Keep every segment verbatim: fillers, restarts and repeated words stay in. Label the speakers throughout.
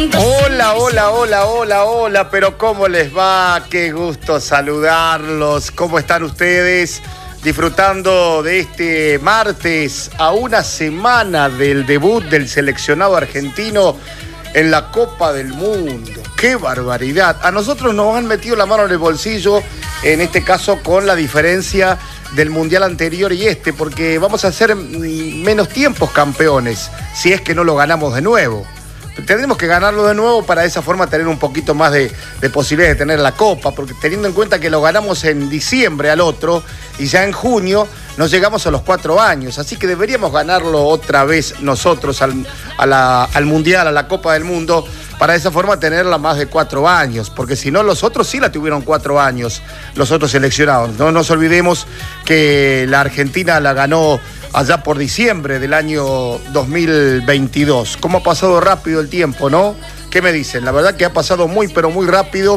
Speaker 1: Hola, hola, hola, hola, hola, pero ¿cómo les va? Qué gusto saludarlos. ¿Cómo están ustedes? Disfrutando de este martes a una semana del debut del seleccionado argentino en la Copa del Mundo. ¡Qué barbaridad! A nosotros nos han metido la mano en el bolsillo, en este caso con la diferencia del Mundial anterior y este, porque vamos a ser menos tiempos campeones, si es que no lo ganamos de nuevo. Tendremos que ganarlo de nuevo para de esa forma tener un poquito más de, de posibilidades de tener la Copa, porque teniendo en cuenta que lo ganamos en diciembre al otro y ya en junio nos llegamos a los cuatro años, así que deberíamos ganarlo otra vez nosotros al, a la, al Mundial, a la Copa del Mundo, para de esa forma tenerla más de cuatro años, porque si no los otros sí la tuvieron cuatro años, los otros seleccionados. No nos olvidemos que la Argentina la ganó allá por diciembre del año dos mil veintidós. ¿Cómo ha pasado rápido el tiempo, no? ¿Qué me dicen? La verdad que ha pasado muy, pero muy rápido.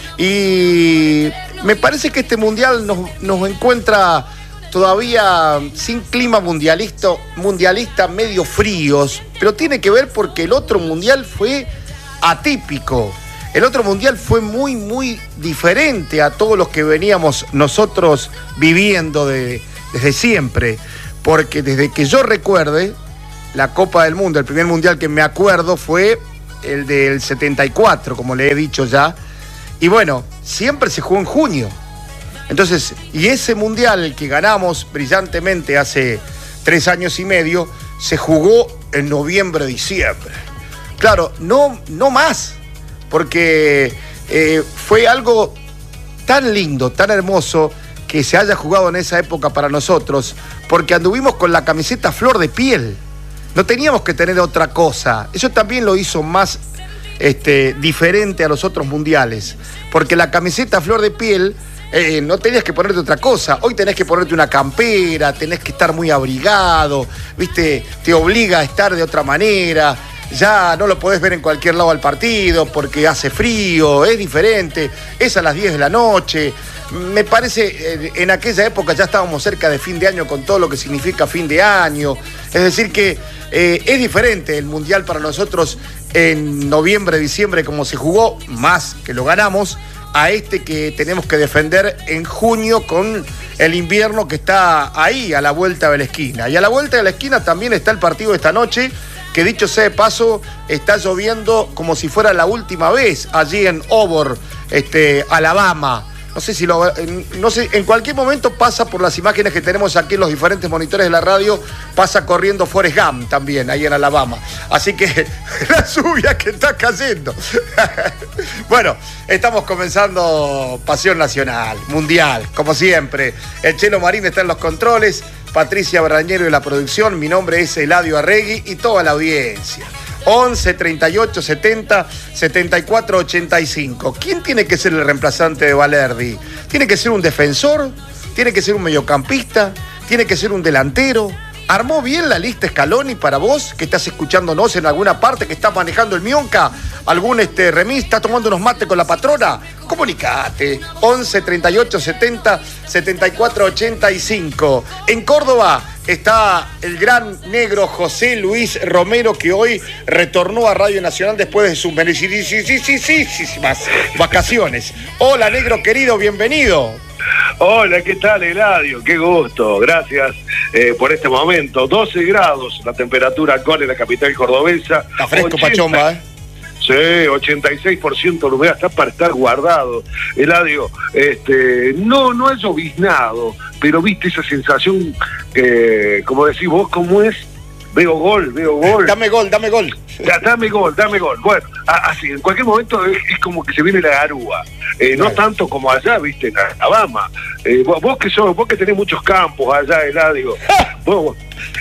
Speaker 1: Y me parece que este Mundial nos, nos encuentra todavía sin clima mundialista, mundialista, medio fríos. Pero tiene que ver porque el otro Mundial fue atípico. El otro Mundial fue muy, muy diferente a todos los que veníamos nosotros viviendo de, desde siempre. Porque desde que yo recuerde, la Copa del Mundo, el primer Mundial que me acuerdo fue el del setenta y cuatro, como le he dicho ya. Y bueno, siempre se jugó en junio. Entonces, y ese Mundial que ganamos brillantemente hace tres años y medio, se jugó en noviembre, diciembre. Claro, no, no más, porque eh, fue algo tan lindo, tan hermoso, que se haya jugado en esa época para nosotros, porque anduvimos con la camiseta flor de piel. No teníamos que tener otra cosa. Eso también lo hizo más este, diferente a los otros mundiales, porque la camiseta flor de piel eh, no tenías que ponerte otra cosa. Hoy tenés que ponerte una campera, tenés que estar muy abrigado, ¿viste? Te obliga a estar de otra manera. Ya no lo podés ver en cualquier lado al partido porque hace frío, es diferente, es a las diez de la noche. Me parece, en aquella época ya estábamos cerca de fin de año con todo lo que significa fin de año. Es decir que eh, es diferente el Mundial para nosotros en noviembre, diciembre, como se jugó, más que lo ganamos, a este que tenemos que defender en junio con el invierno que está ahí, a la vuelta de la esquina. Y a la vuelta de la esquina también está el partido de esta noche, que dicho sea de paso, está lloviendo como si fuera la última vez allí en Auburn, este, Alabama. No sé si lo, no sé, en cualquier momento pasa por las imágenes que tenemos aquí en los diferentes monitores de la radio, pasa corriendo Forrest Gump también, ahí en Alabama. Así que la lluvia que está cayendo. Bueno, estamos comenzando Pasión Nacional, Mundial, como siempre. El Chelo Marín está en los controles, Patricia Brañero en la producción, mi nombre es Eladio Arregui y toda la audiencia. once, treinta y ocho, setenta, setenta y cuatro, ochenta y cinco. ¿Quién tiene que ser el reemplazante de Valerdi? ¿Tiene que ser un defensor? ¿Tiene que ser un mediocampista? ¿Tiene que ser un delantero? ¿Armó bien la lista Scaloni para vos, que estás escuchándonos en alguna parte, que estás manejando el Mionca? ¿Algún este, remis? ¿Estás tomando unos mates con la patrona? Comunicate. once, treinta y ocho, setenta, setenta y cuatro, ochenta y cinco. En Córdoba está el gran negro José Luis Romero, que hoy retornó a Radio Nacional después de sus merecidísimas vacaciones. Hola, negro querido, bienvenido.
Speaker 2: Hola, ¿qué tal, Eladio? Qué gusto, gracias eh, por este momento. doce grados la temperatura actual en la capital cordobesa.
Speaker 1: Está fresco, ochenta, Pachomba, ¿eh?
Speaker 2: Sí, ochenta y seis por ciento de humedad, está para estar guardado. Eladio, este, no, no es lloviznado, pero viste esa sensación que, como decís vos, ¿cómo es? Veo gol, veo gol.
Speaker 1: Dame gol, dame gol.
Speaker 2: Da, dame gol, dame gol. Bueno, así, en cualquier momento es, es como que se viene la garúa. Eh, no tanto como allá, viste, en Alabama. Eh, vos, vos que sos, vos que tenés muchos campos allá, Eladio. vos,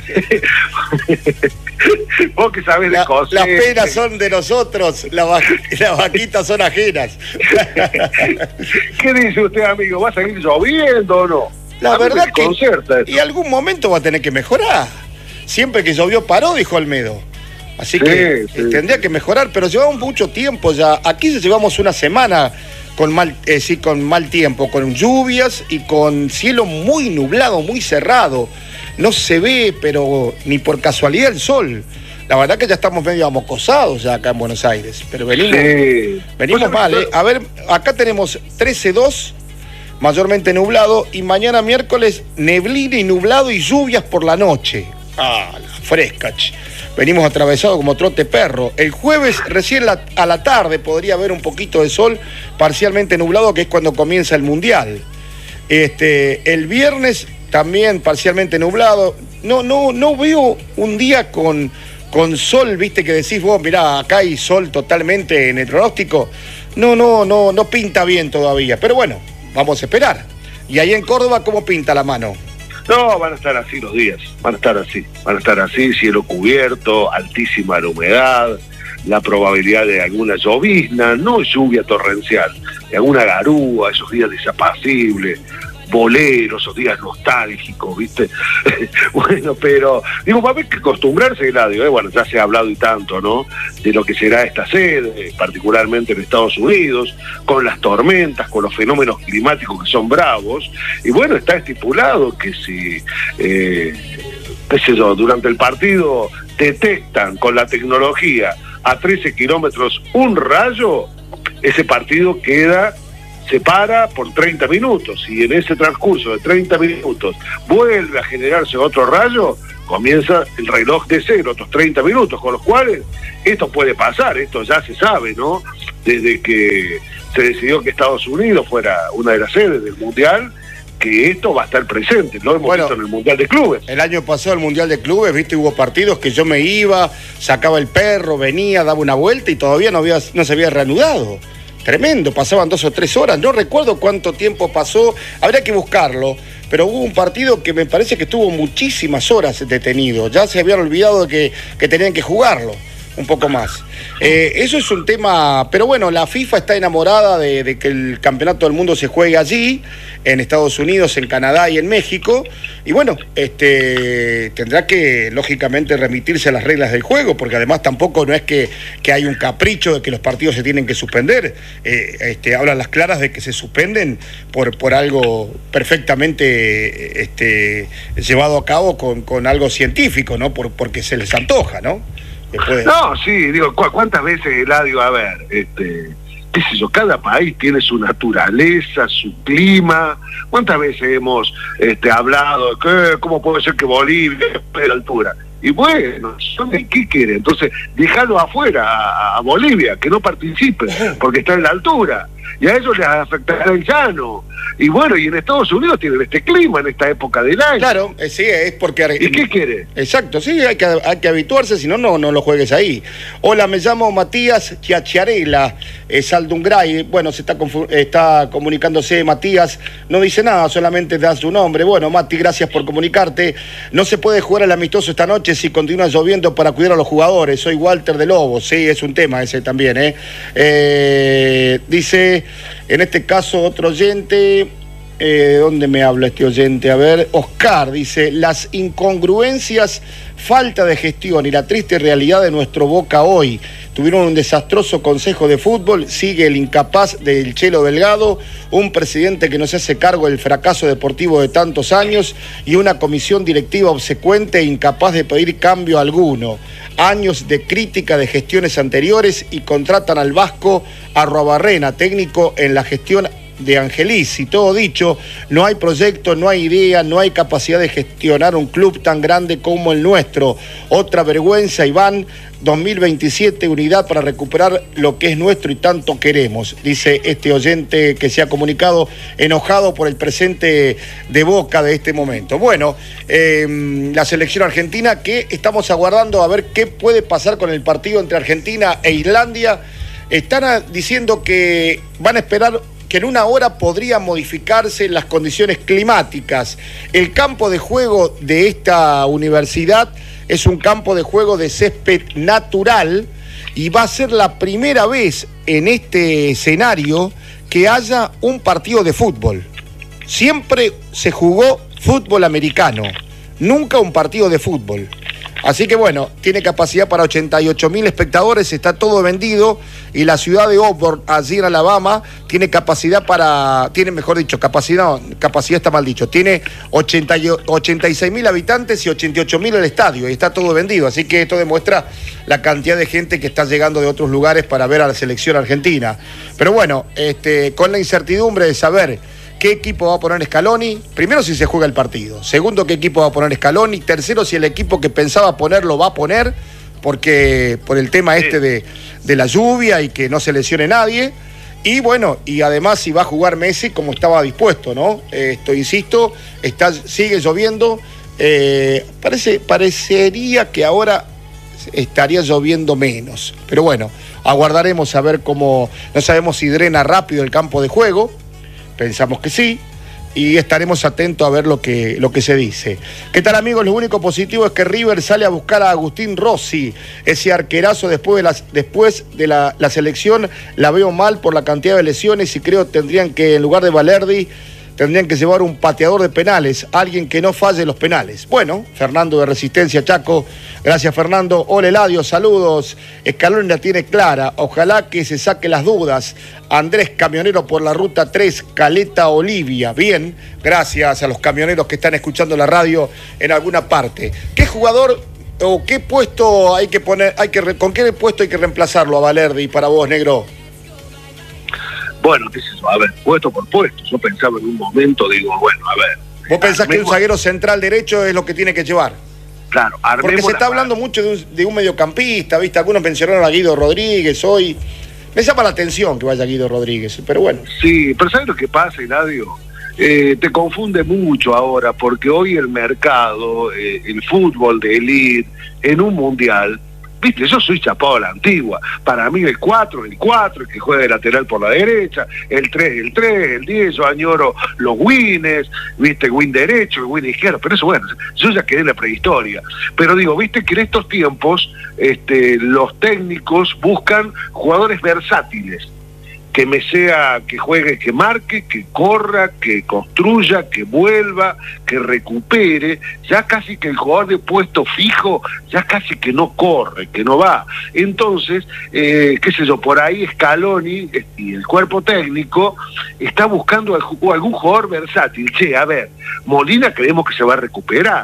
Speaker 2: vos que sabés
Speaker 1: la,
Speaker 2: de cosas.
Speaker 1: Las penas son de nosotros, las, va, las vaquitas son ajenas.
Speaker 2: ¿Qué dice usted, amigo? ¿Va a seguir lloviendo o no?
Speaker 1: La verdad que y algún momento va a tener que mejorar. Siempre que llovió paró, dijo Almedo. Así sí, que sí. tendría que mejorar, pero llevamos mucho tiempo ya. Aquí llevamos una semana con mal, eh, sí, con mal tiempo, con lluvias y con cielo muy nublado, muy cerrado. No se ve, pero ni por casualidad el sol. La verdad que ya estamos medio amocosados ya acá en Buenos Aires, pero venimos,
Speaker 2: sí.
Speaker 1: venimos mal, ¿eh? A ver, acá tenemos trece dos, mayormente nublado, y mañana miércoles neblina y nublado y lluvias por la noche. Ah, la fresca, ch. Venimos atravesados como trote perro. El jueves, recién la, a la tarde, podría haber un poquito de sol, parcialmente nublado, que es cuando comienza el Mundial. Este, el viernes también parcialmente nublado. No, no, no veo un día con, con sol, viste, que decís vos, mirá, acá hay sol totalmente en el pronóstico. No, no, no, no pinta bien todavía. Pero bueno, vamos a esperar. Y ahí en Córdoba, ¿cómo pinta la mano?
Speaker 2: No, van a estar así los días, van a estar así, van a estar así, cielo cubierto, altísima la humedad, la probabilidad de alguna llovizna, no lluvia torrencial, de alguna garúa, esos días desapacibles, boleros, esos días nostálgicos, ¿viste? Bueno, pero, digo, va a haber que acostumbrarse, Eladio, ¿eh? Bueno, ya se ha hablado y tanto, ¿no?, de lo que será esta sede, particularmente en Estados Unidos, con las tormentas, con los fenómenos climáticos que son bravos, y bueno, está estipulado que si, eh, qué sé yo, durante el partido detectan con la tecnología a trece kilómetros un rayo, ese partido queda... se para por treinta minutos y en ese transcurso de treinta minutos vuelve a generarse otro rayo, comienza el reloj de cero, otros treinta minutos, con los cuales esto puede pasar, esto ya se sabe, ¿no? Desde que se decidió que Estados Unidos fuera una de las sedes del Mundial, que esto va a estar presente, lo hemos bueno, visto en el Mundial de Clubes.
Speaker 1: El año pasado el Mundial de Clubes, viste, hubo partidos que yo me iba, sacaba el perro, venía, daba una vuelta y todavía no, había, no se había reanudado. Tremendo, pasaban dos o tres horas, no recuerdo cuánto tiempo pasó, habría que buscarlo, pero hubo un partido que me parece que estuvo muchísimas horas detenido, ya se habían olvidado de que, que tenían que jugarlo un poco más. Eh, eso es un tema, pero bueno, la FIFA está enamorada de, de que el campeonato del mundo se juegue allí, en Estados Unidos, en Canadá y en México, y bueno, este tendrá que lógicamente remitirse a las reglas del juego, porque además tampoco no es que, que hay un capricho de que los partidos se tienen que suspender, eh, este, hablan las claras de que se suspenden por, por algo perfectamente este, llevado a cabo con, con algo científico, ¿no? Por, porque se les antoja, ¿no? Después...
Speaker 2: No, sí, digo, ¿cu ¿cuántas veces, Eladio, a ver, este, qué sé yo, cada país tiene su naturaleza, su clima? ¿Cuántas veces hemos este, hablado de que, cómo puede ser que Bolivia esté a la altura? Y bueno, ¿qué quiere? Entonces, déjalo afuera a, a Bolivia, que no participe, porque está en la altura. Y a ellos les afectará el llano. Y bueno, y en Estados Unidos tienen este clima en esta época del año.
Speaker 1: Claro, eh, sí, es porque...
Speaker 2: ¿Y qué quiere?
Speaker 1: Exacto, sí, hay que, hay que habituarse, si no, no, no lo juegues ahí. Hola, me llamo Matías Chiacharela, eh, Saldungray. Bueno, se está, está comunicándose Matías, no dice nada, solamente da su nombre. Bueno, Mati, gracias por comunicarte. No se puede jugar el amistoso esta noche si continúa lloviendo para cuidar a los jugadores. Soy Walter de Lobos, sí, es un tema ese también, ¿eh? eh dice... En este caso, otro oyente, eh, ¿dónde me habla este oyente? A ver, Oscar dice, las incongruencias, falta de gestión y la triste realidad de nuestro Boca hoy. Tuvieron un desastroso consejo de fútbol, sigue el incapaz del Chelo Delgado, un presidente que no se hace cargo del fracaso deportivo de tantos años y una comisión directiva obsecuente e incapaz de pedir cambio alguno. Años de crítica de gestiones anteriores y contratan al vasco Arruabarrena, técnico en la gestión de Angeliz. Y todo dicho, no hay proyecto, no hay idea, no hay capacidad de gestionar un club tan grande como el nuestro. Otra vergüenza, Iván, dos mil veintisiete, unidad para recuperar lo que es nuestro y tanto queremos, dice este oyente que se ha comunicado enojado por el presente de Boca de este momento. Bueno, eh, la selección argentina, que estamos aguardando a ver qué puede pasar con el partido entre Argentina e Islandia. Están diciendo que van a esperar que en una hora podrían modificarse las condiciones climáticas. El campo de juego de esta universidad es un campo de juego de césped natural y va a ser la primera vez en este escenario que haya un partido de fútbol. Siempre se jugó fútbol americano, nunca un partido de fútbol. Así que bueno, tiene capacidad para ochenta y ocho mil espectadores, está todo vendido, y la ciudad de Auburn, allí en Alabama, tiene capacidad para, tiene mejor dicho, capacidad, no, capacidad está mal dicho, tiene ochenta y seis mil habitantes y ochenta y ocho mil el estadio, y está todo vendido, así que esto demuestra la cantidad de gente que está llegando de otros lugares para ver a la selección argentina. Pero bueno, este, con la incertidumbre de saber qué equipo va a poner Scaloni, primero si se juega el partido, segundo qué equipo va a poner Scaloni, tercero si el equipo que pensaba ponerlo va a poner, porque por el tema este de, de la lluvia y que no se lesione nadie, y bueno, y además si va a jugar Messi como estaba dispuesto, ¿no? Esto, insisto, está, sigue lloviendo, eh, parece, parecería que ahora estaría lloviendo menos, pero bueno, aguardaremos a ver cómo, no sabemos si drena rápido el campo de juego. Pensamos que sí, y estaremos atentos a ver lo que, lo que se dice. ¿Qué tal, amigos? Lo único positivo es que River sale a buscar a Agustín Rossi, ese arquerazo después de, las, después de la, la selección. La veo mal por la cantidad de lesiones y creo que tendrían que, en lugar de Valerdi, tendrían que llevar un pateador de penales, alguien que no falle los penales. Bueno, Fernando de Resistencia Chaco, gracias Fernando. Hola Eladio, saludos. Scaloni la tiene clara, ojalá que se saque las dudas. Andrés, camionero por la ruta tres, Caleta Olivia. Bien, gracias a los camioneros que están escuchando la radio en alguna parte. ¿Qué jugador o qué puesto hay que poner, hay que, con qué puesto hay que reemplazarlo a Valerdi para vos, negro?
Speaker 2: Bueno, qué sé yo, a ver, puesto por puesto. Yo pensaba en un momento, digo, bueno, a ver.
Speaker 1: ¿Vos pensás armemos... que un zaguero central derecho es lo que tiene que llevar?
Speaker 2: Claro, armemos.
Speaker 1: Porque se está hablando
Speaker 2: par.
Speaker 1: mucho de un, de un mediocampista, ¿viste? Algunos mencionaron a Guido Rodríguez hoy. Me llama la atención que vaya Guido Rodríguez, pero bueno.
Speaker 2: Sí, pero ¿sabes lo que pasa, Eladio? Eh, te confunde mucho ahora, porque hoy el mercado, eh, el fútbol de elite, en un mundial... Viste, yo soy chapado a la antigua. Para mí el cuatro, el cuatro, el que juega de lateral por la derecha, el tres, el tres, el diez, yo añoro los wins, viste, win derecho, el win izquierdo, pero eso bueno, yo ya quedé en la prehistoria. Pero digo, viste que en estos tiempos este, los técnicos buscan jugadores versátiles, que me sea, que juegue, que marque, que corra, que construya, que vuelva, que recupere. Ya casi que el jugador de puesto fijo, ya casi que no corre, que no va. Entonces, eh, qué sé yo, por ahí Scaloni y el cuerpo técnico está buscando algún jugador versátil. Che, a ver, Molina creemos que se va a recuperar,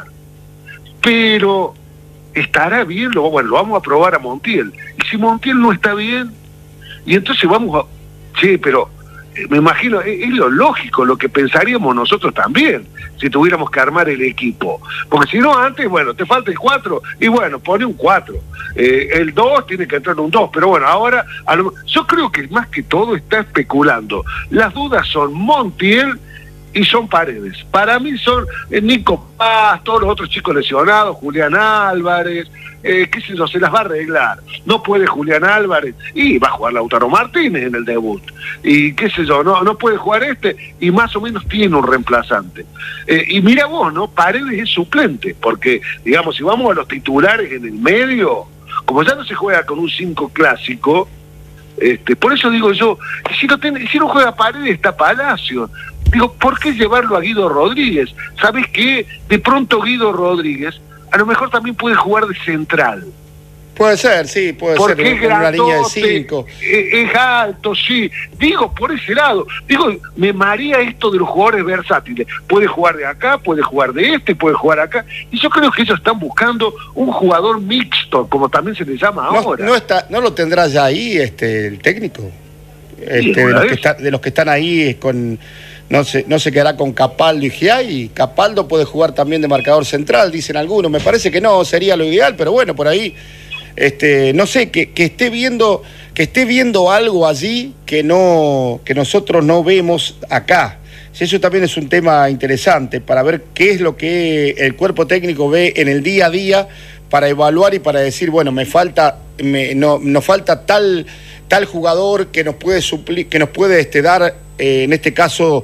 Speaker 2: pero estará bien, lo, bueno, lo vamos a probar a Montiel. Y si Montiel no está bien, y entonces vamos a... Sí, pero eh, me imagino, es, es lo lógico, lo que pensaríamos nosotros también, si tuviéramos que armar el equipo. Porque si no, antes, bueno, te falta el cuatro, y bueno, pone un cuatro. Eh, el dos tiene que entrar un dos, pero bueno, ahora, a lo, yo creo que más que todo está especulando. Las dudas son Montiel y son Paredes. Para mí son eh, Nico Paz, todos los otros chicos lesionados, Julián Álvarez, eh, qué sé yo, se las va a arreglar. No puede Julián Álvarez, y va a jugar Lautaro Martínez en el debut. Y qué sé yo, no, no puede jugar este, y más o menos tiene un reemplazante. Eh, y mira vos, ¿no? Paredes es suplente, porque, digamos, si vamos a los titulares en el medio, como ya no se juega con un cinco clásico, este, por eso digo yo, si no, ten, si no juega Paredes, está Palacio. Digo, ¿por qué llevarlo a Guido Rodríguez? ¿Sabes qué? De pronto Guido Rodríguez a lo mejor también puede jugar de central.
Speaker 1: Puede ser, sí, puede
Speaker 2: Porque
Speaker 1: ser.
Speaker 2: Es grandote,
Speaker 1: una línea de cinco.
Speaker 2: Es, es alto, sí. Digo, por ese lado. Digo, me marea esto de los jugadores versátiles. Puede jugar de acá, puede jugar de este, puede jugar acá. Y yo creo que ellos están buscando un jugador mixto, como también se le llama
Speaker 1: no,
Speaker 2: ahora.
Speaker 1: No, está, ¿No lo tendrá ya ahí este el técnico? Este,
Speaker 2: sí,
Speaker 1: de, los que está, de los que están ahí con... No se, no se quedará con Capaldo y Giai. Capaldo puede jugar también de marcador central, dicen algunos. Me parece que no sería lo ideal, pero bueno, por ahí, este, no sé, que, que esté viendo, que esté viendo algo allí que no, que nosotros no vemos acá. Eso también es un tema interesante para ver qué es lo que el cuerpo técnico ve en el día a día para evaluar y para decir, bueno, me falta, me, no, nos falta tal, tal jugador que nos puede suplir, que nos puede este, dar. Eh, en este caso,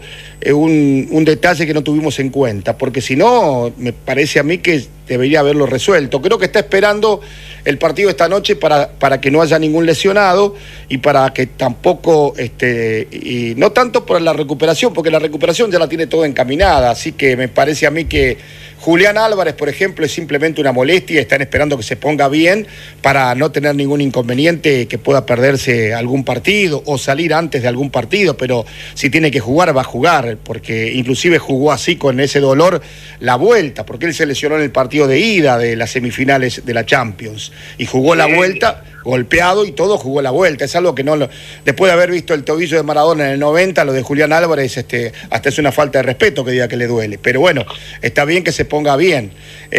Speaker 1: eh, un, un detalle que no tuvimos en cuenta, porque si no, me parece a mí que debería haberlo resuelto. Creo que está esperando el partido esta noche para, para que no haya ningún lesionado y para que tampoco, este, y no tanto por la recuperación, porque la recuperación ya la tiene todo encaminada, así que me parece a mí que Julián Álvarez, por ejemplo, es simplemente una molestia, están esperando que se ponga bien para no tener ningún inconveniente, que pueda perderse algún partido o salir antes de algún partido, pero si tiene que jugar, va a jugar, porque inclusive jugó así con ese dolor la vuelta, porque él se lesionó en el partido de ida de las semifinales de la Champions y jugó la vuelta golpeado y todo, jugó la vuelta. Es algo que no lo, después de haber visto el tobillo de Maradona en el noventa, lo de Julián Álvarez, este, hasta es una falta de respeto que diga que le duele. Pero bueno, está bien que se ponga bien.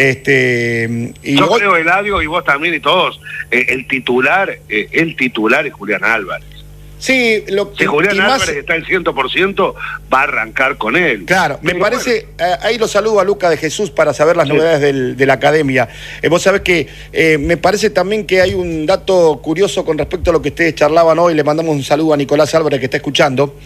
Speaker 1: Este, y
Speaker 2: Yo
Speaker 1: vos...
Speaker 2: creo, Eladio, y vos también y todos, eh, el titular, eh, el titular es Julián Álvarez.
Speaker 1: Sí, lo que,
Speaker 2: si Julián
Speaker 1: más...
Speaker 2: Álvarez está al cien por ciento, va a arrancar con él.
Speaker 1: Claro, me
Speaker 2: Pero
Speaker 1: parece,
Speaker 2: bueno.
Speaker 1: eh, ahí lo saludo a Luca de Jesús para saber las sí. novedades del, de la academia. Eh, vos sabés que eh, me parece también que hay un dato curioso con respecto a lo que ustedes charlaban hoy. Le mandamos un saludo a Nicolás Álvarez que está escuchando.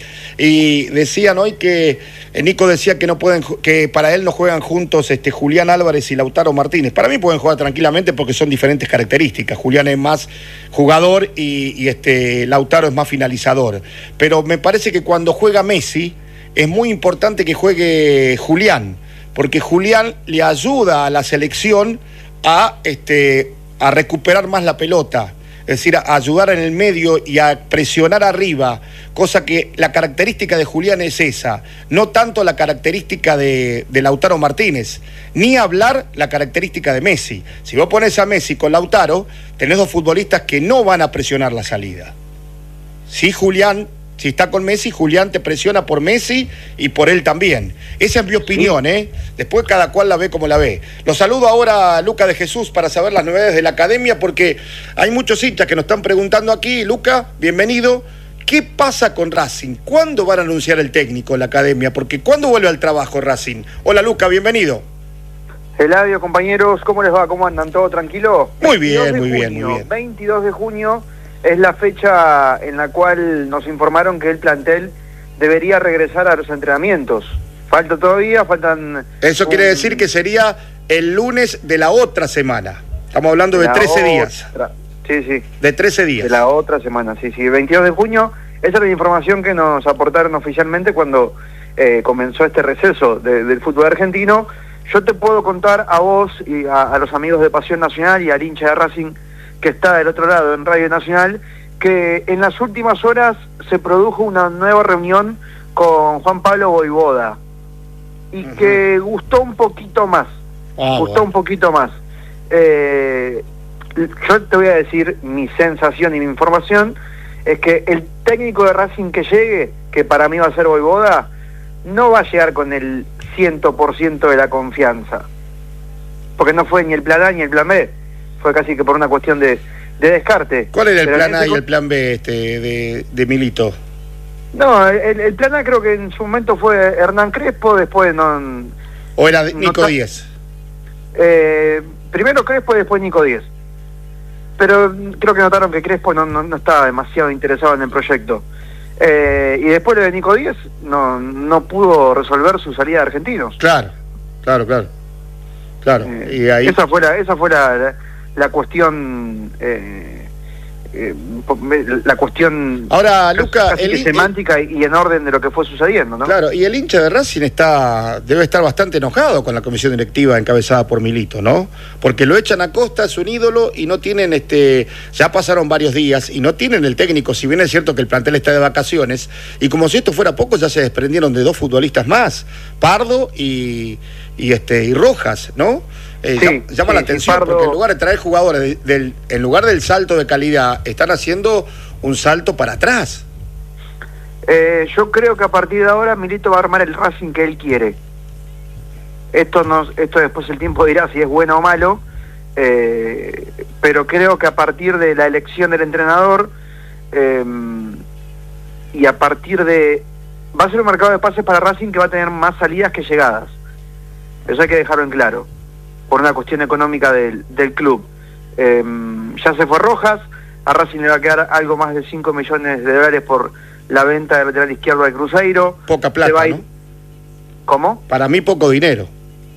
Speaker 1: Y decían hoy que, eh, Nico decía que no pueden, que para él no juegan juntos este, Julián Álvarez y Lautaro Martínez. Para mí pueden jugar tranquilamente porque son diferentes características. Julián es más jugador y, y este, Lautaro es más finalizador. Pero me parece que cuando juega Messi es muy importante que juegue Julián, porque Julián le ayuda a la selección a, este, a recuperar más la pelota, es decir, a ayudar en el medio y a presionar arriba, cosa que la característica de Julián es esa, no tanto la característica de, de Lautaro Martínez, ni hablar la característica de Messi. Si vos pones a Messi con Lautaro, tenés dos futbolistas que no van a presionar la salida. Sí, Julián, si está con Messi, Julián te presiona por Messi y por él también. Esa es mi opinión, ¿eh? Después cada cual la ve como la ve. Los saludo ahora a Luca de Jesús para saber las novedades de la academia, porque hay muchos hinchas que nos están preguntando aquí. Luca, bienvenido. ¿Qué pasa con Racing? ¿Cuándo van a anunciar el técnico en la academia? Porque ¿cuándo vuelve al trabajo Racing? Hola, Luca, bienvenido.
Speaker 3: Eladio, compañeros, ¿cómo les va? ¿Cómo andan? ¿Todo tranquilo?
Speaker 1: Muy bien, muy
Speaker 3: junio,
Speaker 1: bien, muy bien.
Speaker 3: veintidós de junio es la fecha en la cual nos informaron que el plantel debería regresar a los entrenamientos. Falta todavía, faltan...
Speaker 1: Eso un... quiere decir que sería el lunes de la otra semana. Estamos hablando de, de trece días.
Speaker 3: Sí, sí.
Speaker 1: De trece días.
Speaker 3: De la otra semana, sí, sí. veintidós de junio, esa es la información que nos aportaron oficialmente cuando eh, comenzó este receso de, del fútbol argentino. Yo te puedo contar a vos y a, a los amigos de Pasión Nacional y al hincha de Racing que está del otro lado en Radio Nacional, que en las últimas horas se produjo una nueva reunión con Juan Pablo Voivoda y uh-huh. que gustó un poquito más, ah, gustó bueno. un poquito más. Eh, yo te voy a decir mi sensación y mi información, es que el técnico de Racing que llegue, que para mí va a ser Voivoda, no va a llegar con el cien por ciento de la confianza, porque no fue ni el plan A ni el plan B, fue casi que por una cuestión de, de descarte.
Speaker 1: ¿Cuál era el
Speaker 3: Pero
Speaker 1: plan A y
Speaker 3: co-
Speaker 1: el plan B este, de, de Milito?
Speaker 3: No, el, el plan A creo que en su momento fue Hernán Crespo, después no...
Speaker 1: ¿O era Nico
Speaker 3: no,
Speaker 1: Díez?
Speaker 3: Eh, primero Crespo y después Nico Díez. Pero creo que notaron que Crespo no, no, no estaba demasiado interesado en el proyecto. Eh, y después lo de Nico Díez no, no pudo resolver su salida de Argentinos.
Speaker 1: Claro, claro, claro. Claro,
Speaker 3: Eh,
Speaker 1: y ahí...
Speaker 3: Esa fue la, esa fue la, la, la cuestión... Eh, eh, la cuestión
Speaker 1: ahora Luca
Speaker 3: casi
Speaker 1: el,
Speaker 3: que semántica y en orden de lo que fue sucediendo, ¿no?
Speaker 1: Claro, y el hincha de Racing está debe estar bastante enojado con la comisión directiva encabezada por Milito, ¿no? Porque lo echan a Costa, es un ídolo, y no tienen este ya pasaron varios días y no tienen el técnico, si bien es cierto que el plantel está de vacaciones, y como si esto fuera poco ya se desprendieron de dos futbolistas más, Pardo y, y este y Rojas, ¿no? Eh,
Speaker 3: sí,
Speaker 1: llama, llama
Speaker 3: sí,
Speaker 1: la atención
Speaker 3: Pardo...
Speaker 1: porque en lugar de traer jugadores de, del, en lugar del salto de calidad están haciendo un salto para atrás.
Speaker 3: Eh, yo creo que a partir de ahora Milito va a armar el Racing que él quiere. Esto nos, esto después el tiempo dirá si es bueno o malo, eh, pero creo que a partir de la elección del entrenador eh, y a partir de... va a ser un mercado de pases para Racing que va a tener más salidas que llegadas. Eso hay que dejarlo en claro, por una cuestión económica del, del club. Eh, ya se fue Rojas, a Racing le va a quedar algo más de cinco millones de dólares por la venta del lateral izquierdo de Cruzeiro.
Speaker 1: Poca plata,
Speaker 3: se va a ir,
Speaker 1: ¿no?
Speaker 3: ¿Cómo?
Speaker 1: Para mí poco dinero.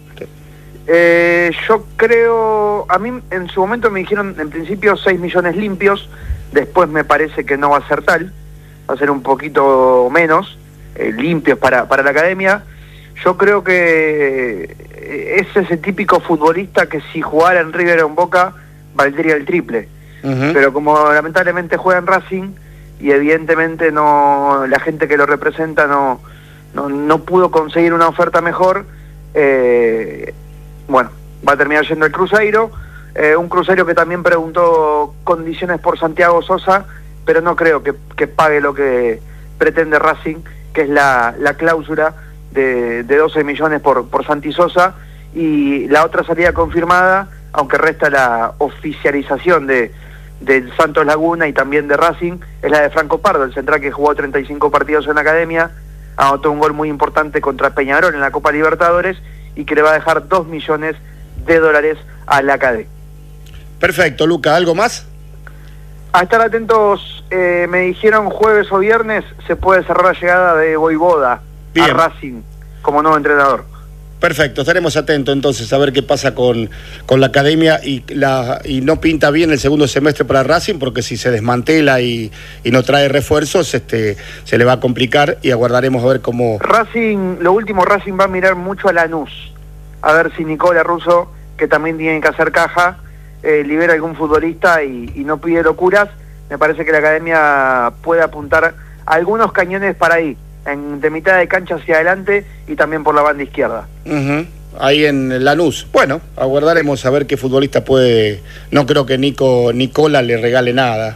Speaker 3: Eh, yo creo, a mí en su momento me dijeron en principio seis millones limpios, después me parece que no va a ser tal, va a ser un poquito menos, eh, limpios para, para la academia. Yo creo que es ese típico futbolista que si jugara en River o en Boca valdría el triple, uh-huh. Pero como lamentablemente juega en Racing y evidentemente no, la gente que lo representa no, no, no pudo conseguir una oferta mejor, eh, bueno, va a terminar yendo el Cruzeiro, eh, un Cruzeiro que también preguntó condiciones por Santiago Sosa, pero no creo que, que pague lo que pretende Racing, que es la, la cláusula de, de doce millones por, por Santi Sosa, y la otra salida confirmada, aunque resta la oficialización de del Santos Laguna y también de Racing, es la de Franco Pardo, el central que jugó treinta y cinco partidos en la academia, anotó un gol muy importante contra Peñarol en la Copa Libertadores, y que le va a dejar dos millones de dólares a la Academia.
Speaker 1: Perfecto, Luca, ¿algo más?
Speaker 3: A estar atentos, eh, me dijeron jueves o viernes se puede cerrar la llegada de Voivoda a Racing como nuevo entrenador.
Speaker 1: Perfecto, estaremos atentos entonces a ver qué pasa con, con la academia y, la, y no pinta bien el segundo semestre para Racing, porque si se desmantela y, y no trae refuerzos, este, se le va a complicar y aguardaremos a ver cómo...
Speaker 3: Racing, lo último, Racing va a mirar mucho a Lanús, a ver si Nicola Russo, que también tiene que hacer caja, eh, libera algún futbolista y, y no pide locuras. Me parece que la academia puede apuntar algunos cañones para ahí, en, de mitad de cancha hacia adelante y también por la banda izquierda.
Speaker 1: Uh-huh. Ahí en Lanús. Bueno, aguardaremos a ver qué futbolista puede... No creo que Nico Nicola le regale nada.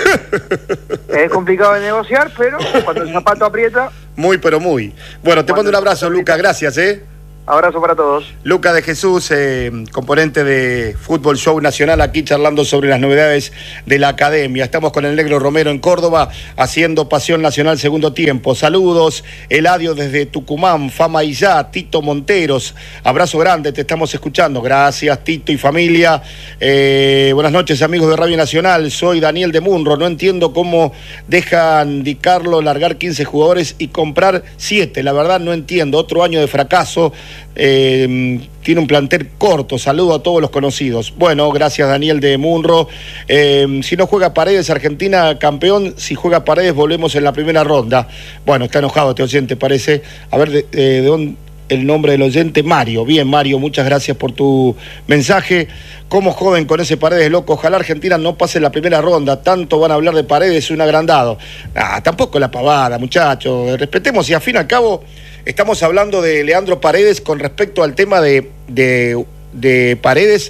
Speaker 3: Es complicado de negociar, pero cuando el zapato aprieta...
Speaker 1: Muy, pero muy. Bueno, te mando un abrazo, Luca. Gracias, ¿eh?
Speaker 3: Abrazo para todos.
Speaker 1: Luca de Jesús, eh, componente de Fútbol Show Nacional, aquí charlando sobre las novedades de la academia. Estamos con el Negro Romero en Córdoba, haciendo Pasión Nacional segundo tiempo. Saludos, Eladio desde Tucumán, Fama y ya, Tito Monteros. Abrazo grande, te estamos escuchando. Gracias, Tito y familia. Eh, buenas noches, amigos de Radio Nacional. Soy Daniel de Munro. No entiendo cómo dejan Di Carlo largar quince jugadores y comprar siete. La verdad no entiendo. Otro año de fracaso. Eh, tiene un plantel corto. Saludo a todos los conocidos. Bueno, gracias, Daniel de Munro. Eh, si no juega Paredes, Argentina campeón. Si juega Paredes, volvemos en la primera ronda. Bueno, está enojado este oyente, parece. A ver, de, de, de dónde el nombre del oyente, Mario. Bien, Mario, muchas gracias por tu mensaje. Como joven con ese Paredes loco, ojalá Argentina no pase la primera ronda. Tanto van a hablar de Paredes, un agrandado. Ah, tampoco la pavada, muchachos. Respetemos, y a fin y al cabo estamos hablando de Leandro Paredes con respecto al tema de, de, de Paredes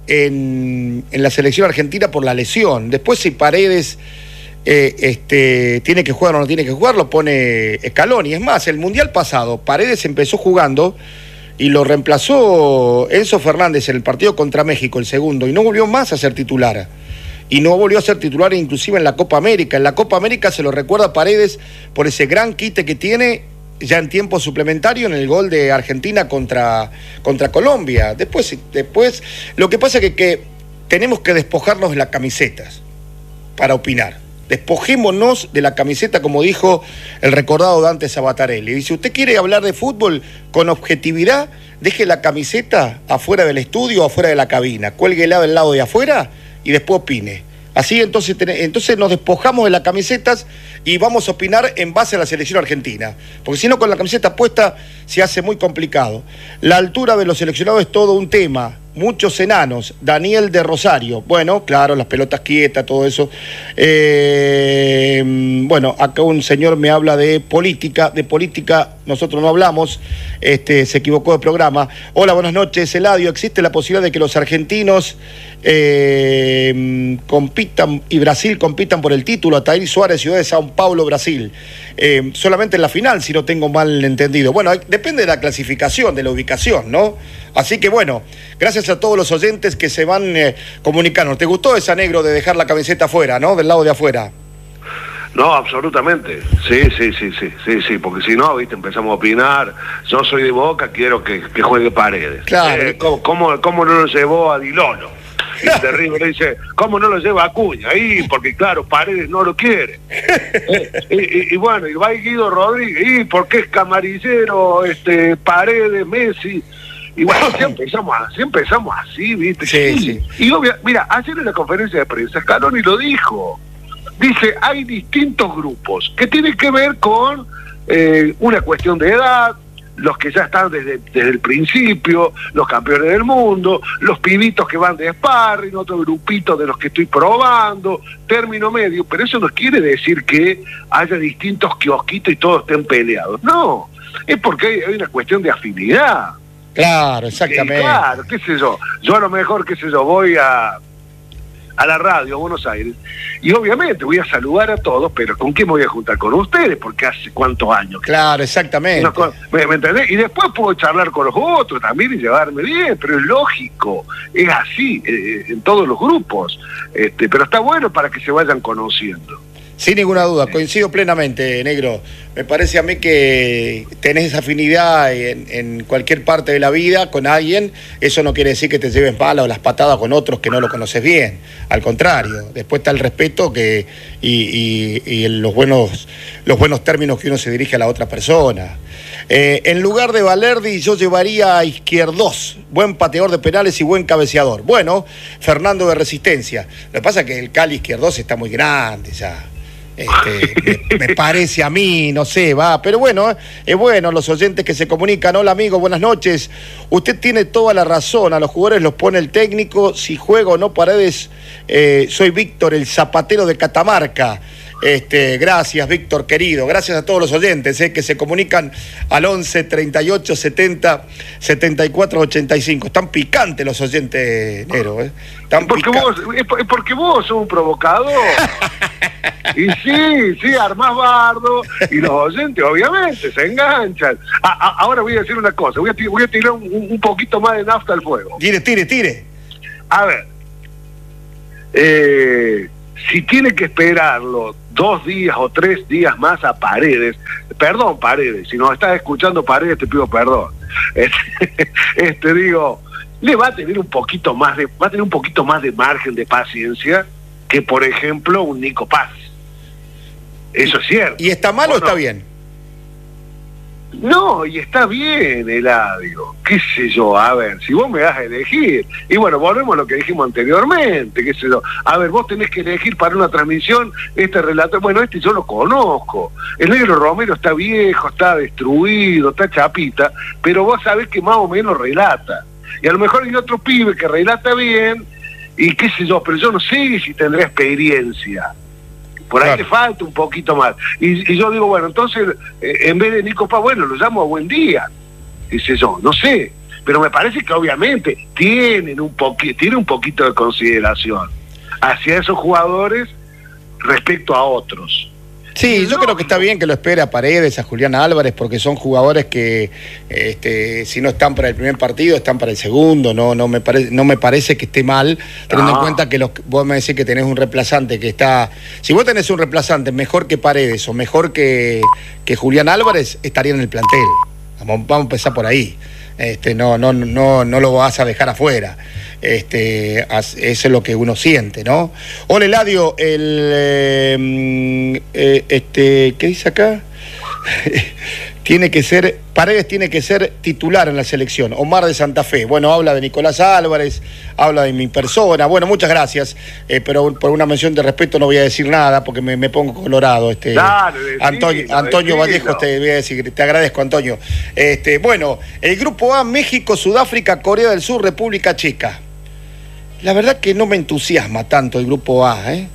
Speaker 1: en, en la selección argentina por la lesión. Después, si Paredes eh, este, tiene que jugar o no tiene que jugar, lo pone Scaloni. Es más, el Mundial pasado, Paredes empezó jugando y lo reemplazó Enzo Fernández en el partido contra México, el segundo, y no volvió más a ser titular. Y no volvió a ser titular inclusive en la Copa América. En la Copa América se lo recuerda a Paredes por ese gran quite que tiene ya en tiempo suplementario en el gol de Argentina contra, contra Colombia. Después, después, lo que pasa es que, que tenemos que despojarnos de las camisetas para opinar. Despojémonos de la camiseta, como dijo el recordado Dante Sabatarelli. Dice, usted quiere hablar de fútbol con objetividad, deje la camiseta afuera del estudio, afuera de la cabina, cuélguela del lado de afuera y después opine. Así entonces, entonces nos despojamos de las camisetas y vamos a opinar en base a la selección argentina. Porque si no, con la camiseta puesta se hace muy complicado. La altura de los seleccionados es todo un tema. Muchos enanos. Daniel de Rosario. Bueno, claro, las pelotas quietas, todo eso. Eh, bueno, acá un señor me habla de política. De política nosotros no hablamos. Este, se equivocó de programa. Hola, buenas noches, Eladio. ¿Existe la posibilidad de que los argentinos eh, compitan y Brasil compitan por el título? Ataír Suárez, Ciudad de Sao Paulo, Brasil. Eh, solamente en la final, si no tengo mal entendido. Bueno, depende de la clasificación, de la ubicación, ¿no? Así que bueno, gracias a todos los oyentes que se van eh, comunicando. ¿Te gustó esa, Negro, de dejar la camiseta afuera, ¿no? Del lado de afuera.
Speaker 2: No, absolutamente. Sí, sí, sí, sí, sí, sí, porque si no, viste, empezamos a opinar. Yo soy de Boca, quiero que, que juegue Paredes.
Speaker 1: Claro.
Speaker 2: Eh, ¿cómo, cómo, ¿Cómo no lo llevó a Di Lolo? Y de River le dice, ¿cómo no lo lleva a Acuña? Ahí, porque claro, Paredes no lo quiere. eh, y, y bueno, y va Guido Rodríguez, y porque es camarillero, este, Paredes, Messi. Y bueno, si empezamos así, empezamos así, ¿viste?
Speaker 1: Sí, sí.
Speaker 2: Y obvio, mira, ayer en la conferencia de prensa, Scaloni lo dijo. Dice, hay distintos grupos que tienen que ver con eh, una cuestión de edad, los que ya están desde, desde el principio, los campeones del mundo, los pibitos que van de sparring, otro grupito de los que estoy probando, término medio, pero eso no quiere decir que haya distintos kiosquitos y todos estén peleados. No, es porque hay, hay una cuestión de afinidad.
Speaker 1: Claro, exactamente.
Speaker 2: Eh, claro, qué sé yo. Yo a lo mejor, qué sé yo, voy a, a la radio, a Buenos Aires, y obviamente voy a saludar a todos, pero ¿con quién me voy a juntar? Con ustedes, porque hace cuántos años.
Speaker 1: Claro, exactamente.
Speaker 2: No, ¿me, ¿Me entendés? Y después puedo charlar con los otros también y llevarme bien, pero es lógico, es así eh, en todos los grupos. Este, pero está bueno para que se vayan conociendo.
Speaker 1: Sin ninguna duda, coincido plenamente, Negro. Me parece a mí que tenés esa afinidad en, en cualquier parte de la vida con alguien. Eso no quiere decir que te lleves bala o las patadas con otros que no lo conoces bien. Al contrario, después está el respeto que y, y, y los buenos los buenos términos que uno se dirige a la otra persona. Eh, en lugar de Valerdi yo llevaría a Izquierdos, buen pateador de penales y buen cabeceador. Bueno, Fernando de Resistencia. Lo que pasa es que el Cali Izquierdos está muy grande ya. Este, me, me parece a mí, no sé, va, pero bueno, es bueno los oyentes que se comunican. Hola amigo, buenas noches. Usted tiene toda la razón, a los jugadores los pone el técnico, si juega o no Paredes. eh, soy Víctor, el zapatero de Catamarca. Este, gracias Víctor querido, gracias a todos los oyentes eh, que se comunican al once, treinta y ocho, setenta, setenta y cuatro, ochenta y cinco. Están picantes los oyentes, Nero, eh. Están
Speaker 2: porque vos, es porque vos sos un provocador. Y sí, sí, armás bardo, y los oyentes obviamente se enganchan. A, a, ahora voy a decir una cosa, voy a, voy a tirar un, un poquito más de nafta al fuego.
Speaker 1: Tire, tire, tire.
Speaker 2: A ver, eh, si tiene que esperarlo dos días o tres días más a Paredes, perdón Paredes, si nos estás escuchando Paredes te pido perdón, este, este digo, le va a tener un poquito más de, va a tener un poquito más de margen de paciencia que por ejemplo un Nico Paz. Eso es cierto.
Speaker 1: ¿Y está mal o, o está no? bien?
Speaker 2: No, y está bien, Eladio. Qué sé yo, a ver, si vos me das a elegir. Y bueno, volvemos a lo que dijimos anteriormente, qué sé yo. A ver, vos tenés que elegir para una transmisión este relato. Bueno, este yo lo conozco. El Negro Romero está viejo, está destruido, está chapita, pero vos sabés que más o menos relata. Y a lo mejor hay otro pibe que relata bien, y qué sé yo, pero yo no sé si tendrá experiencia. Por ahí claro. Le falta un poquito más. Y, y yo digo, bueno, entonces, eh, en vez de Nico Paz, bueno, lo llamo a Buen Día. Dice yo, no sé. Pero me parece que obviamente tienen un poqui, tiene un poquito de consideración hacia esos jugadores respecto a otros.
Speaker 1: Sí, yo creo que está bien que lo espere a Paredes, a Julián Álvarez, porque son jugadores que este, si no están para el primer partido, están para el segundo. No, no, me, pare, no me parece que esté mal, teniendo no. en cuenta que los, vos me decís que tenés un reemplazante que está... Si vos tenés un reemplazante mejor que Paredes o mejor que, que Julián Álvarez, estaría en el plantel. Vamos, vamos a empezar por ahí. Este, no, no, no, no lo vas a dejar afuera. Este, eso es lo que uno siente, ¿no? Hola Eladio, el eh, eh, este, ¿qué dice acá? Tiene que ser, Paredes tiene que ser titular en la selección. Omar de Santa Fe. Bueno, habla de Nicolás Álvarez, habla de mi persona. Bueno, muchas gracias, eh, pero por una mención de respeto no voy a decir nada porque me, me pongo colorado. Este, Dale, Antonio, decilo, Antonio Vallejo, te voy a decir, te agradezco, Antonio. Este, bueno, el grupo A, México, Sudáfrica, Corea del Sur, República Checa. La verdad que no me entusiasma tanto el grupo A, ¿eh?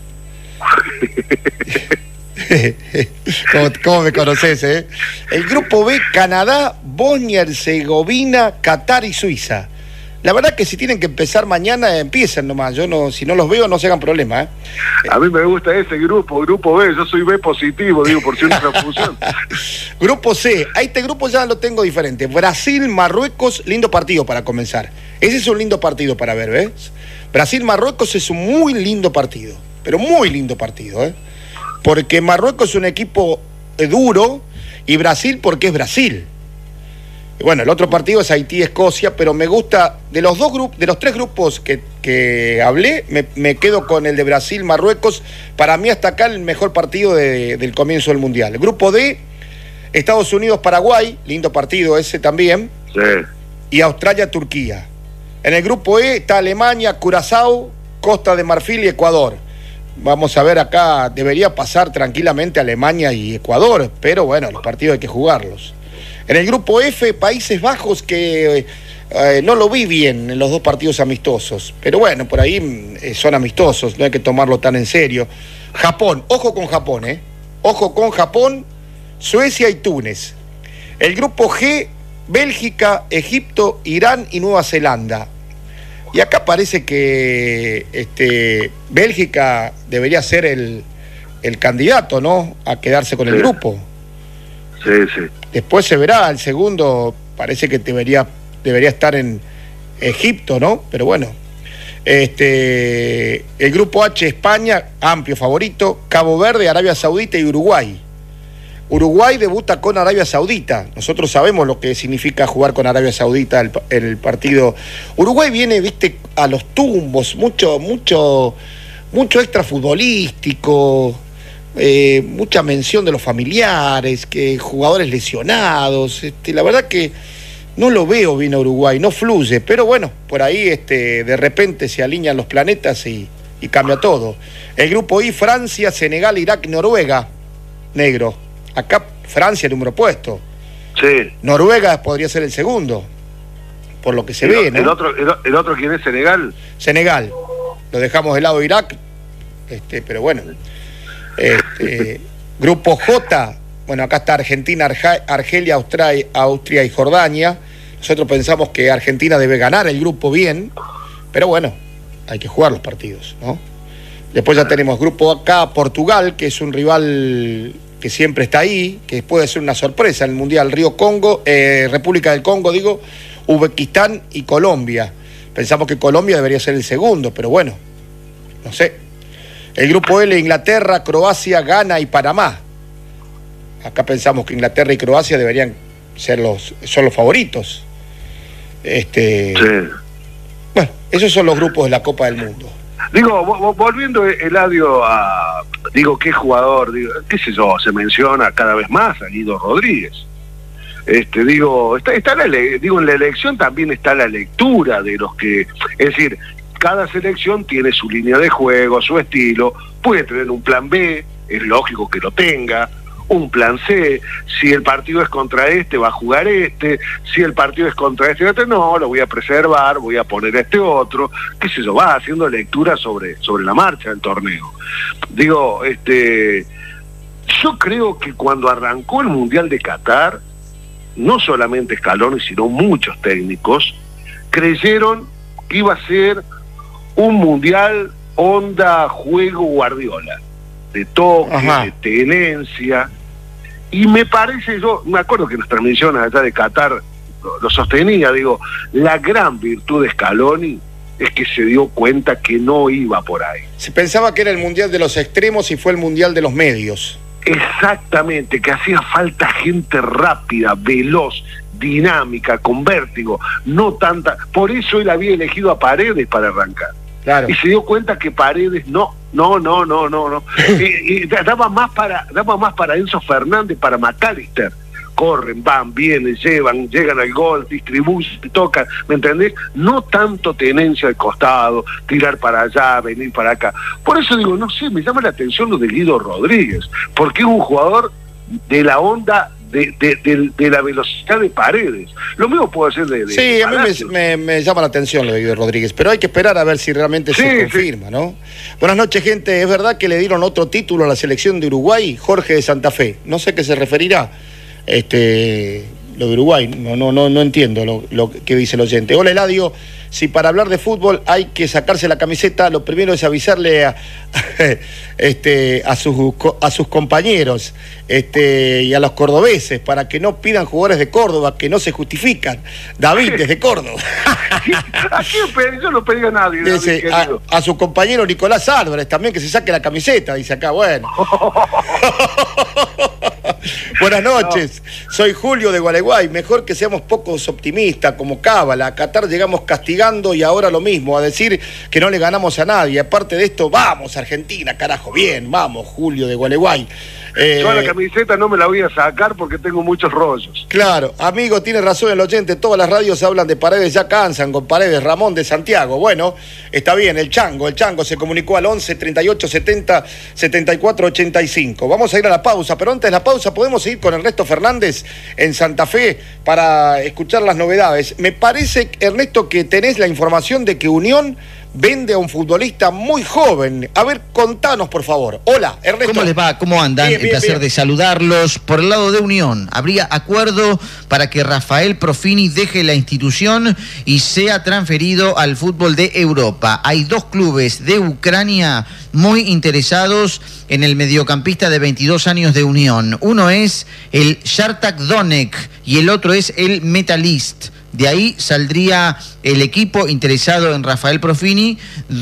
Speaker 1: ¿Cómo, ¿Cómo me conoces, eh? El grupo B, Canadá, Bosnia, Herzegovina, Qatar y Suiza. La verdad que si tienen que empezar mañana, empiecen nomás. Yo no, si no los veo, no se hagan problema, ¿eh?
Speaker 2: A mí me gusta ese grupo, grupo B. Yo soy B positivo, digo, por si una confusión.
Speaker 1: Grupo C, a este grupo ya lo tengo diferente. Brasil, Marruecos, lindo partido para comenzar. Ese es un lindo partido para ver, ¿ves? Brasil-Marruecos es un muy lindo partido, pero muy lindo partido, ¿eh? Porque Marruecos es un equipo duro y Brasil porque es Brasil. Y bueno, el otro partido es Haití-Escocia, pero me gusta de los dos grupos, de los tres grupos que que hablé, me, me quedo con el de Brasil-Marruecos. Para mí hasta acá el mejor partido de, del comienzo del Mundial. El grupo D, Estados Unidos-Paraguay, lindo partido ese también.
Speaker 2: Sí.
Speaker 1: Y Australia-Turquía. En el grupo E está Alemania, Curazao, Costa de Marfil y Ecuador. Vamos a ver acá, debería pasar tranquilamente Alemania y Ecuador, pero bueno, los partidos hay que jugarlos. En el grupo F, Países Bajos, que eh, no lo vi bien en los dos partidos amistosos, pero bueno, por ahí eh, son amistosos, no hay que tomarlo tan en serio. Japón, ojo con Japón, ¿eh? Ojo con Japón, Suecia y Túnez. El grupo G, Bélgica, Egipto, Irán y Nueva Zelanda. Y acá parece que este, Bélgica debería ser el, el candidato, ¿no? A quedarse con el
Speaker 2: sí.
Speaker 1: grupo.
Speaker 2: Sí, sí.
Speaker 1: Después se verá, el segundo parece que debería, debería estar en Egipto, ¿no? Pero bueno. Este, el grupo H, España, amplio favorito. Cabo Verde, Arabia Saudita y Uruguay. Uruguay debuta con Arabia Saudita. Nosotros sabemos lo que significa jugar con Arabia Saudita el, el partido. Uruguay viene, viste, a los tumbos, mucho, mucho, mucho extra futbolístico, eh, mucha mención de los familiares, que jugadores lesionados. Este, la verdad que no lo veo bien a Uruguay, no fluye, pero bueno, por ahí este, de repente se alinean los planetas y, y cambia todo. El grupo I, Francia, Senegal, Irak, Noruega, negro. Acá Francia número puesto.
Speaker 2: Sí.
Speaker 1: Noruega podría ser el segundo, por lo que se
Speaker 2: el,
Speaker 1: ve, ¿no?
Speaker 2: El otro, el, el otro, ¿quién es? Senegal.
Speaker 1: Senegal. Lo dejamos de lado Irak, este, pero bueno. Este, grupo J, bueno, acá está Argentina, Arja, Argelia, Austria, Austria y Jordania. Nosotros pensamos que Argentina debe ganar el grupo bien, pero bueno, hay que jugar los partidos, ¿no? Después ya tenemos grupo acá, Portugal, que es un rival que siempre está ahí, que puede ser una sorpresa en el Mundial. Río Congo, eh, República del Congo, digo, Uzbekistán y Colombia. Pensamos que Colombia debería ser el segundo, pero bueno, no sé. El grupo L, Inglaterra, Croacia, Ghana y Panamá. Acá pensamos que Inglaterra y Croacia deberían ser los, son los favoritos. Este,
Speaker 2: sí.
Speaker 1: Bueno, esos son los grupos de la Copa del Mundo.
Speaker 2: Digo, volviendo, Eladio, a, digo, qué jugador, digo, qué sé yo, se menciona cada vez más a Guido Rodríguez. Este, digo, está, está la, digo, en la elección también está la lectura de los que, es decir, cada selección tiene su línea de juego, su estilo, puede tener un plan B, es lógico que lo tenga, un plan C, si el partido es contra este, va a jugar este, si el partido es contra este, otro, no, lo voy a preservar, voy a poner este otro, qué sé yo, va haciendo lectura sobre, sobre la marcha del torneo. Digo, este, yo creo que cuando arrancó el Mundial de Qatar, no solamente Scaloni, sino muchos técnicos, creyeron que iba a ser un Mundial onda juego Guardiola, de toque, Ajá. de tenencia, y me parece, yo me acuerdo que en las transmisiones allá de Qatar lo, lo sostenía, digo, la gran virtud de Scaloni es que se dio cuenta que no iba por ahí.
Speaker 1: Se pensaba que era el Mundial de los extremos y fue el Mundial de los medios.
Speaker 2: Exactamente, que hacía falta gente rápida, veloz, dinámica, con vértigo, no tanta, por eso él había elegido a Paredes para arrancar. Claro. Y se dio cuenta que Paredes no, no, no, no, no, no. y, y daba más para, daba más para Enzo Fernández, para McAllister. Corren, van, vienen, llevan, llegan al gol, distribuyen, tocan, ¿me entendés? No tanto tenencia al costado, tirar para allá, venir para acá. Por eso digo, no sé, me llama la atención lo de Guido Rodríguez, porque es un jugador de la onda De, de, de, de la velocidad de Paredes. Lo mismo puede ser de... de
Speaker 1: sí, a mí me, me, me llama la atención lo de Guido Rodríguez, pero hay que esperar a ver si realmente sí, se confirma, sí. ¿no? Buenas noches, gente. ¿Es verdad que le dieron otro título a la selección de Uruguay? Jorge de Santa Fe. No sé qué se referirá este, lo de Uruguay. No, no, no, no entiendo lo, lo que dice el oyente. Hola, Eladio. Si para hablar de fútbol hay que sacarse la camiseta, lo primero es avisarle a, este, a, sus, a sus compañeros este, y a los cordobeses para que no pidan jugadores de Córdoba que no se justifican. David, desde Córdoba.
Speaker 2: Aquí yo no pedí a nadie.
Speaker 1: Dice,
Speaker 2: David,
Speaker 1: a, a su compañero Nicolás Álvarez también que se saque la camiseta, dice acá, bueno. Bueno. Buenas noches, no. Soy Julio de Gualeguay. Mejor que seamos pocos optimistas, como Cábala. A Qatar llegamos castigando y ahora lo mismo, a decir que no le ganamos a nadie. Aparte de esto, vamos Argentina, carajo, bien, vamos, Julio de Gualeguay.
Speaker 2: Eh, Yo a la camiseta no me la voy a sacar porque tengo muchos rollos.
Speaker 1: Claro, amigo, tiene razón el oyente, todas las radios hablan de Paredes, ya cansan con Paredes. Ramón de Santiago, bueno, está bien, el Chango, el Chango se comunicó al once, treinta y ocho, setenta, setenta y cuatro, ochenta y cinco. Vamos a ir a la pausa, pero antes de la pausa podemos ir con Ernesto Fernández en Santa Fe para escuchar las novedades. Me parece, Ernesto, que tenés la información de que Unión vende a un futbolista muy joven. A ver, contanos, por favor. Hola, Ernesto.
Speaker 4: ¿Cómo les va? ¿Cómo andan? Bien, bien, el placer bien. de saludarlos. Por el lado de Unión, habría acuerdo para que Rafael Profini deje la institución y sea transferido al fútbol de Europa. Hay dos clubes de Ucrania muy interesados en el mediocampista de veintidós años de Unión. Uno es el Shakhtar Donetsk y el otro es el Metalist. De ahí saldría el equipo interesado en Rafael Profini,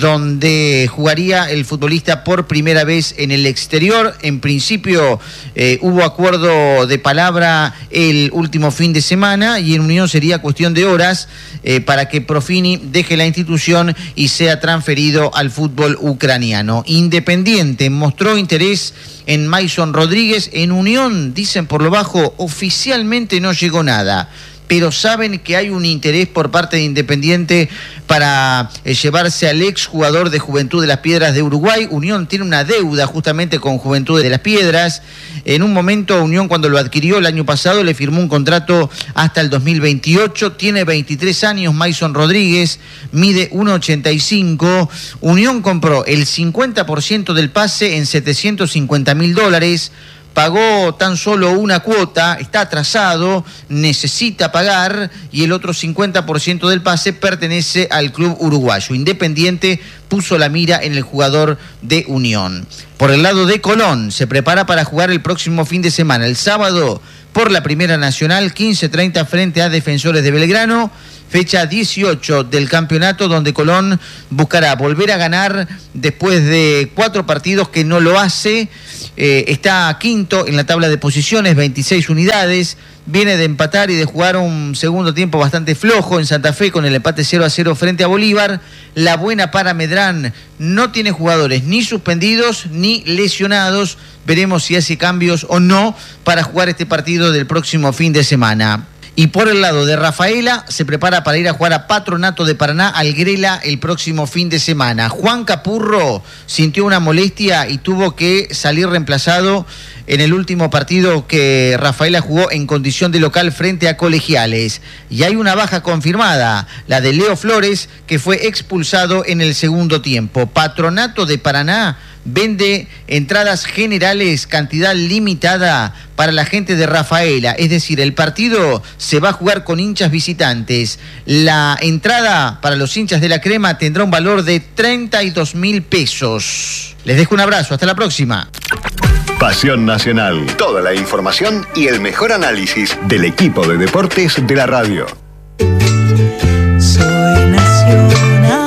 Speaker 4: donde jugaría el futbolista por primera vez en el exterior. En principio eh, hubo acuerdo de palabra el último fin de semana y en Unión sería cuestión de horas eh, para que Profini deje la institución y sea transferido al fútbol ucraniano. Independiente mostró interés en Mason Rodríguez. En Unión, dicen por lo bajo, oficialmente no llegó nada, pero saben que hay un interés por parte de Independiente para eh, llevarse al exjugador de Juventud de las Piedras de Uruguay. Unión tiene una deuda justamente con Juventud de las Piedras. En un momento, Unión, cuando lo adquirió el año pasado, le firmó un contrato hasta el dos mil veintiocho. Tiene veintitrés años, Mason Rodríguez, mide uno ochenta y cinco. Unión compró el cincuenta por ciento del pase en setecientos cincuenta mil dólares. Pagó tan solo una cuota, está atrasado, necesita pagar, y el otro cincuenta por ciento del pase pertenece al club uruguayo. Independiente puso la mira en el jugador de Unión. Por el lado de Colón, se prepara para jugar el próximo fin de semana, el sábado, por la Primera Nacional, quince treinta frente a Defensores de Belgrano. Fecha dieciocho del campeonato, donde Colón buscará volver a ganar después de cuatro partidos que no lo hace. Eh, está quinto en la tabla de posiciones, veintiséis unidades. Viene de empatar y de jugar un segundo tiempo bastante flojo en Santa Fe con el empate cero a cero frente a Bolívar. La buena para Medrán, no tiene jugadores ni suspendidos ni lesionados. Veremos si hace cambios o no para jugar este partido del próximo fin de semana. Y por el lado de Rafaela, se prepara para ir a jugar a Patronato de Paraná, al Grela, el próximo fin de semana. Juan Capurro sintió una molestia y tuvo que salir reemplazado en el último partido que Rafaela jugó en condición de local frente a Colegiales. Y hay una baja confirmada, la de Leo Flores, que fue expulsado en el segundo tiempo. Patronato de Paraná vende entradas generales, cantidad limitada para la gente de Rafaela, es decir, el partido se va a jugar con hinchas visitantes. La entrada para los hinchas de la Crema tendrá un valor de treinta y dos mil pesos. Les dejo un abrazo, hasta la próxima.
Speaker 5: Pasión Nacional, toda la información y el mejor análisis del equipo de deportes de la radio.
Speaker 6: Soy Nacional.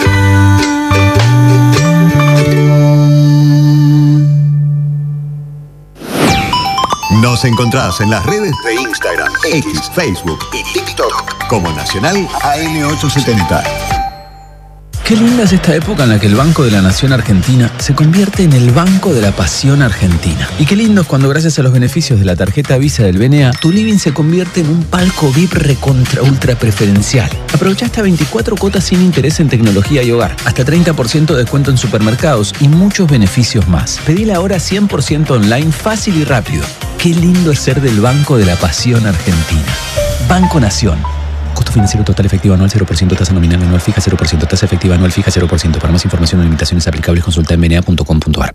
Speaker 5: Nos encontrás en las redes de Instagram, X, Facebook y TikTok como Nacional A M ochocientos setenta.
Speaker 7: Qué linda es esta época en la que el Banco de la Nación Argentina se convierte en el Banco de la Pasión Argentina. Y qué lindo es cuando, gracias a los beneficios de la tarjeta Visa del B N A, tu living se convierte en un palco V I P recontra ultra preferencial. Aprovecha hasta veinticuatro cuotas sin interés en tecnología y hogar, hasta treinta por ciento de descuento en supermercados y muchos beneficios más. Pedila ahora cien por ciento online, fácil y rápido. Qué lindo es ser del Banco de la Pasión Argentina. Banco Nación. Costo financiero total efectivo anual cero por ciento, tasa nominal anual fija cero por ciento, tasa efectiva anual fija cero por ciento. Para más información o limitaciones aplicables, consulta en b n a punto com punto a r.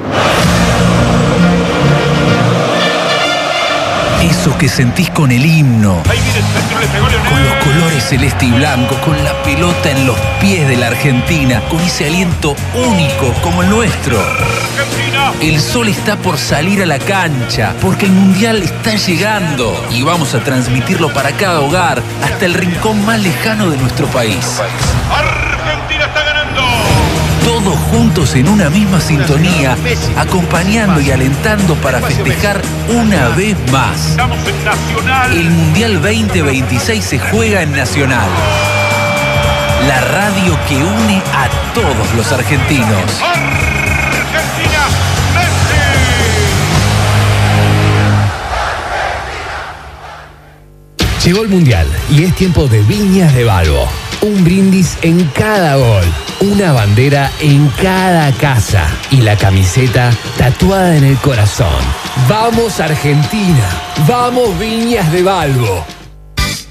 Speaker 7: Eso que sentís con el himno, con los colores celeste y blanco, con la pelota en los pies de la Argentina, con ese aliento único como el nuestro. El sol está por salir a la cancha, porque el Mundial está llegando y vamos a transmitirlo para cada hogar, hasta el rincón más lejano de nuestro país.
Speaker 8: Argentina está ganando.
Speaker 7: todos juntos en una misma sintonía, acompañando y alentando para festejar una vez más. El Mundial veinte veintiséis se juega en Nacional, la radio que une a todos los argentinos.
Speaker 8: Argentina, Messi.
Speaker 9: Llegó el Mundial y es tiempo de Viñas de Balbo. Un brindis en cada gol, una bandera en cada casa y la camiseta tatuada en el corazón. ¡Vamos Argentina! ¡Vamos Viñas de Balbo!